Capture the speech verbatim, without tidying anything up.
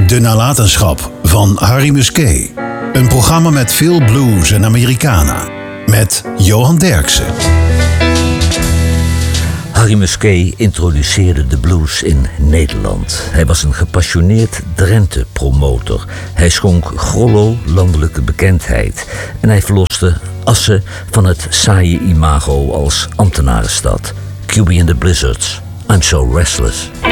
De nalatenschap van Harry Musquet. Een programma met veel blues en Americana. Met Johan Derksen. Harry Musquet introduceerde de blues in Nederland. Hij was een gepassioneerd Drenthe-promotor. Hij schonk Grollo landelijke bekendheid. En hij verloste Assen van het saaie imago als ambtenarenstad. Q B and the Blizzards, I'm So Restless.